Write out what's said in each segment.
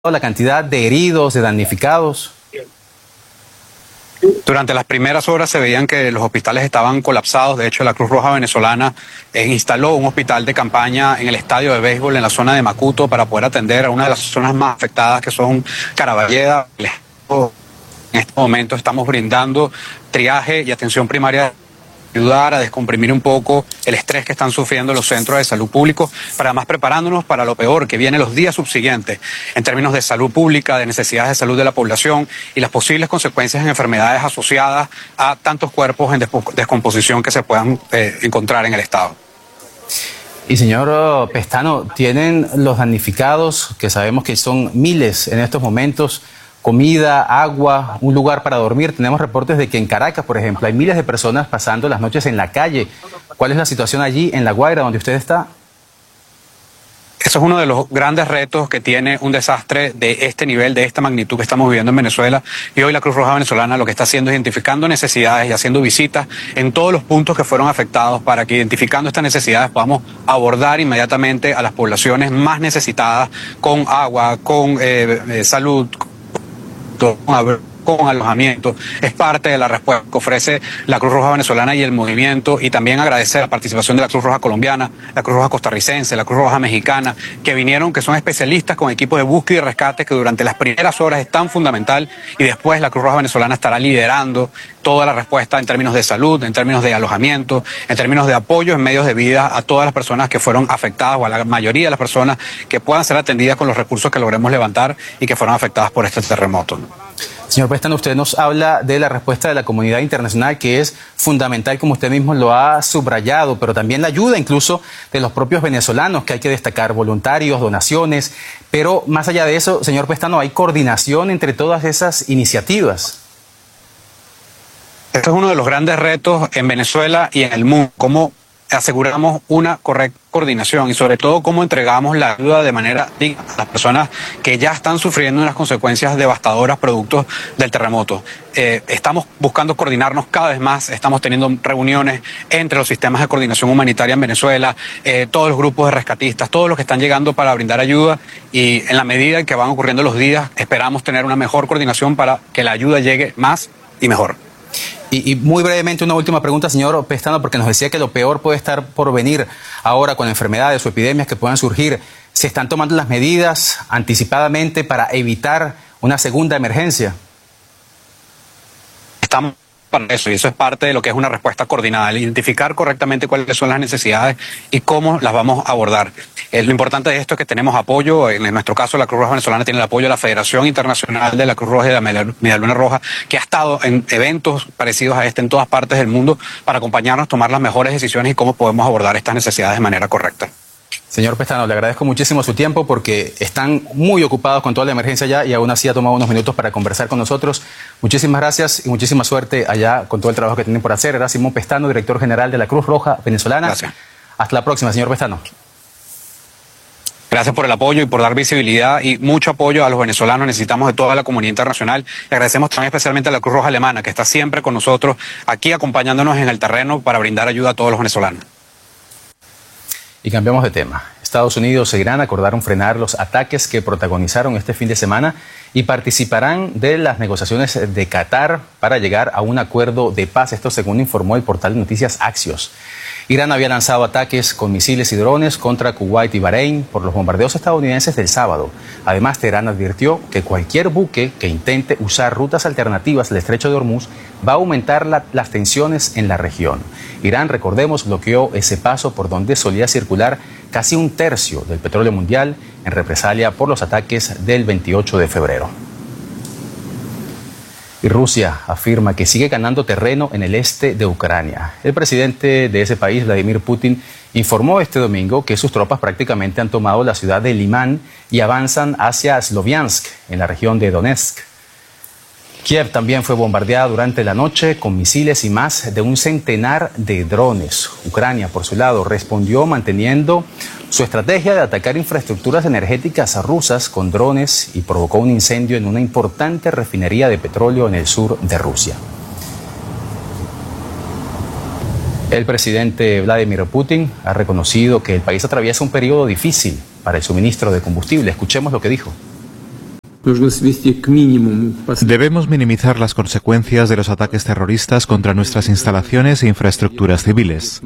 la cantidad de heridos, de damnificados? Durante las primeras horas se veían que los hospitales estaban colapsados. De hecho, la Cruz Roja Venezolana instaló un hospital de campaña en el estadio de béisbol en la zona de Macuto para poder atender a una de las zonas más afectadas, que son Caraballeda. En este momento estamos brindando triaje y atención primaria, ayudar a descomprimir un poco el estrés que están sufriendo los centros de salud públicos, para además preparándonos para lo peor que viene los días subsiguientes en términos de salud pública, de necesidades de salud de la población y las posibles consecuencias en enfermedades asociadas a tantos cuerpos en descomposición que se puedan encontrar en el estado. Y señor Pestano, ¿tienen los damnificados, que sabemos que son miles en estos momentos, comida, agua, un lugar para dormir? Tenemos reportes de que en Caracas, por ejemplo, hay miles de personas pasando las noches en la calle. ¿Cuál es la situación allí en La Guaira, donde usted está? Eso es uno de los grandes retos que tiene un desastre de este nivel, de esta magnitud que estamos viviendo en Venezuela. Y hoy la Cruz Roja Venezolana lo que está haciendo es identificando necesidades y haciendo visitas en todos los puntos que fueron afectados, para que, identificando estas necesidades, podamos abordar inmediatamente a las poblaciones más necesitadas con agua, con salud, con alojamiento. Es parte de la respuesta que ofrece la Cruz Roja Venezolana y el movimiento, y también agradecer la participación de la Cruz Roja colombiana, la Cruz Roja costarricense, la Cruz Roja mexicana, que vinieron, que son especialistas con equipos de búsqueda y rescate, que durante las primeras horas es tan fundamental, y después la Cruz Roja Venezolana estará liderando toda la respuesta en términos de salud, en términos de alojamiento, en términos de apoyo en medios de vida a todas las personas que fueron afectadas, o a la mayoría de las personas que puedan ser atendidas con los recursos que logremos levantar y que fueron afectadas por este terremoto. Señor Pestano, usted nos habla de la respuesta de la comunidad internacional, que es fundamental, como usted mismo lo ha subrayado, pero también la ayuda incluso de los propios venezolanos, que hay que destacar, voluntarios, donaciones. Pero más allá de eso, señor Pestano, ¿hay coordinación entre todas esas iniciativas? Este es uno de los grandes retos en Venezuela y en el mundo: cómo aseguramos una correcta coordinación y sobre todo cómo entregamos la ayuda de manera digna a las personas que ya están sufriendo unas consecuencias devastadoras producto del terremoto. Estamos buscando coordinarnos cada vez más, estamos teniendo reuniones entre los sistemas de coordinación humanitaria en Venezuela, todos los grupos de rescatistas, todos los que están llegando para brindar ayuda, y en la medida en que van ocurriendo los días esperamos tener una mejor coordinación para que la ayuda llegue más y mejor. Y muy brevemente, una última pregunta, señor Pestano, porque nos decía que lo peor puede estar por venir ahora con enfermedades o epidemias que puedan surgir. ¿Se están tomando las medidas anticipadamente para evitar una segunda emergencia? Estamos para eso, y eso es parte de lo que es una respuesta coordinada, el identificar correctamente cuáles son las necesidades y cómo las vamos a abordar. Lo importante de esto es que tenemos apoyo. En nuestro caso, la Cruz Roja Venezolana tiene el apoyo de la Federación Internacional de la Cruz Roja y de la Media Luna Roja, que ha estado en eventos parecidos a este en todas partes del mundo para acompañarnos, tomar las mejores decisiones y cómo podemos abordar estas necesidades de manera correcta. Señor Pestano, le agradezco muchísimo su tiempo, porque están muy ocupados con toda la emergencia ya, y aún así ha tomado unos minutos para conversar con nosotros. Muchísimas gracias y muchísima suerte allá con todo el trabajo que tienen por hacer. Era Simón Pestano, director general de la Cruz Roja Venezolana. Gracias. Hasta la próxima, señor Pestano. Gracias por el apoyo y por dar visibilidad y mucho apoyo a los venezolanos. Necesitamos de toda la comunidad internacional. Le agradecemos también especialmente a la Cruz Roja Alemana, que está siempre con nosotros aquí acompañándonos en el terreno para brindar ayuda a todos los venezolanos. Y cambiamos de tema. Estados Unidos e Irán acordaron frenar los ataques que protagonizaron este fin de semana y participarán de las negociaciones de Qatar para llegar a un acuerdo de paz. Esto según informó el portal de noticias Axios. Irán había lanzado ataques con misiles y drones contra Kuwait y Bahrein por los bombardeos estadounidenses del sábado. Además, Teherán advirtió que cualquier buque que intente usar rutas alternativas del estrecho de Hormuz va a aumentar las tensiones en la región. Irán, recordemos, bloqueó ese paso por donde solía circular casi un tercio del petróleo mundial en represalia por los ataques del 28 de febrero. Y Rusia afirma que sigue ganando terreno en el este de Ucrania. El presidente de ese país, Vladimir Putin, informó este domingo que sus tropas prácticamente han tomado la ciudad de Limán y avanzan hacia Sloviansk, en la región de Donetsk. Kiev también fue bombardeada durante la noche con misiles y más de un centenar de drones. Ucrania, por su lado, respondió manteniendo su estrategia de atacar infraestructuras energéticas rusas con drones y provocó un incendio en una importante refinería de petróleo en el sur de Rusia. El presidente Vladimir Putin ha reconocido que el país atraviesa un periodo difícil para el suministro de combustible. Escuchemos lo que dijo. Debemos minimizar las consecuencias de los ataques terroristas contra nuestras instalaciones e infraestructuras civiles.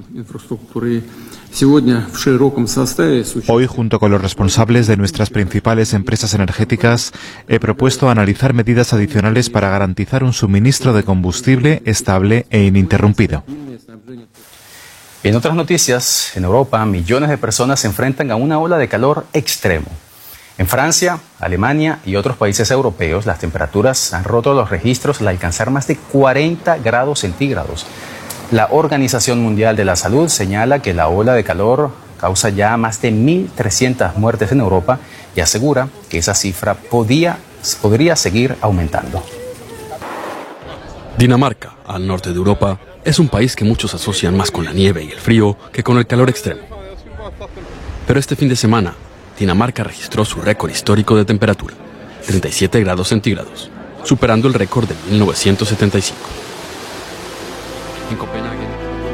Hoy, junto con los responsables de nuestras principales empresas energéticas, he propuesto analizar medidas adicionales para garantizar un suministro de combustible estable e ininterrumpido. En otras noticias, en Europa, millones de personas se enfrentan a una ola de calor extremo. En Francia, Alemania y otros países europeos, las temperaturas han roto los registros al alcanzar más de 40 grados centígrados. La Organización Mundial de la Salud señala que la ola de calor causa ya más de 1.300 muertes en Europa y asegura que esa cifra podría seguir aumentando. Dinamarca, al norte de Europa, es un país que muchos asocian más con la nieve y el frío que con el calor extremo. Pero este fin de semana, Dinamarca registró su récord histórico de temperatura, 37 grados centígrados, superando el récord de 1975. En Copenhague,